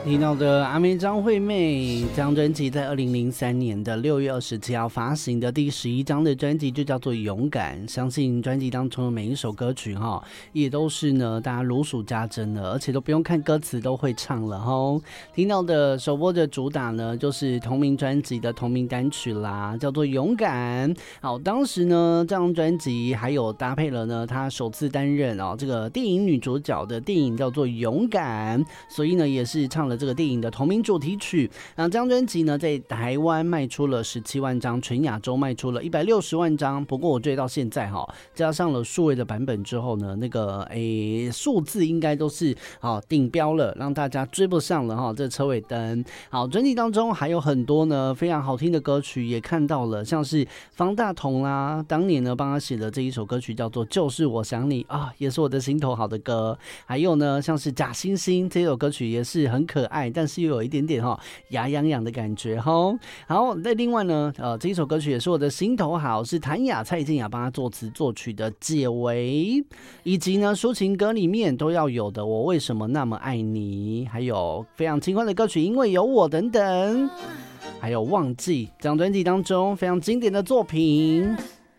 听到的阿妹张惠妹这张专辑在2003年的6月27号发行的第11张的专辑就叫做勇敢，相信专辑当中的每一首歌曲也都是呢大家如数家珍的，而且都不用看歌词都会唱了听到的首播的主打呢就是同名专辑的同名单曲啦，叫做勇敢。好，当时呢这张专辑还有搭配了呢她首次担任这个电影女主角的电影叫做勇敢，所以呢也是唱了这个电影的同名主题曲。那这张专辑呢在台湾卖出了17万张，全亚洲卖出了160万张。不过我追到现在加上了数位的版本之后呢，那个数字应该都是顶标了，让大家追不上了这车尾灯。好，专辑当中还有很多呢非常好听的歌曲，也看到了像是方大同啦，当年呢帮他写的这一首歌曲叫做就是我想你也是我的心头好的歌。还有呢像是假惺惺这首歌曲也是很可爱，但是又有一点点牙痒痒的感觉好，那另外呢这一首歌曲也是我的心头好，是谭雅、蔡健雅帮他作词作曲的解围，以及呢抒情歌里面都要有的我为什么那么爱你，还有非常轻快的歌曲因为有我等等，还有忘记这张专辑当中非常经典的作品，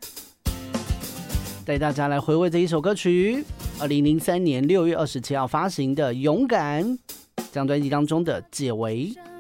带大家来回味这一首歌曲2003年6月27号发行的勇敢，这张专辑当中的解围。